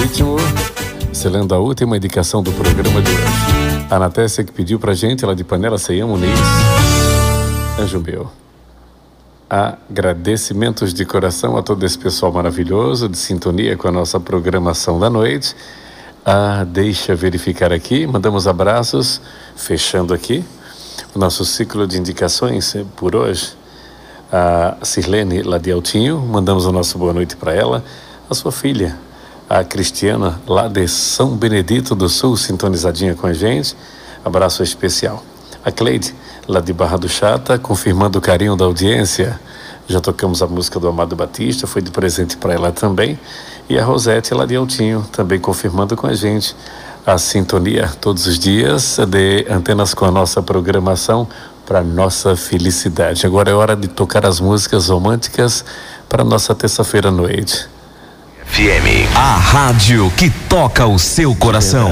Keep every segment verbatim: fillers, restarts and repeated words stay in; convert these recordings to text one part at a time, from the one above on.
ritmo, selando a última indicação do programa de hoje. A Anatécia que pediu pra gente, ela de Panela, Ceiã Muniz. Anjo meu. Agradecimentos de coração a todo esse pessoal maravilhoso, de sintonia com a nossa programação da noite. Ah, deixa verificar aqui, mandamos abraços, fechando aqui o nosso ciclo de indicações por hoje. A Sirlene lá de Altinho, mandamos o nosso boa noite para ela. A sua filha, a Cristiana, lá de São Benedito do Sul, sintonizadinha com a gente. Abraço especial. A Cleide, lá de Barra do Chata, confirmando o carinho da audiência. Já tocamos a música do Amado Batista, foi de presente para ela também. E a Rosete, lá de Altinho, também confirmando com a gente a sintonia todos os dias de Antenas com a nossa programação para nossa felicidade. Agora é hora de tocar as músicas românticas para nossa terça-feira à noite. F M, a rádio que toca o seu coração.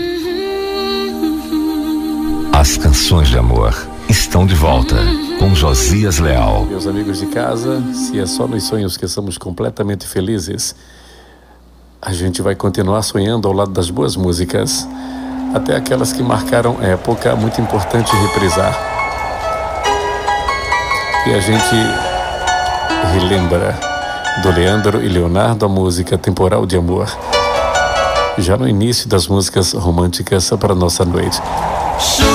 As canções de amor estão de volta com Josias Leal. Meus amigos de casa, se é só nos sonhos que somos completamente felizes, a gente vai continuar sonhando ao lado das boas músicas, até aquelas que marcaram época, muito importante reprisar. E a gente relembra do Leandro e Leonardo a música Temporal de Amor, já no início das músicas românticas para nossa noite.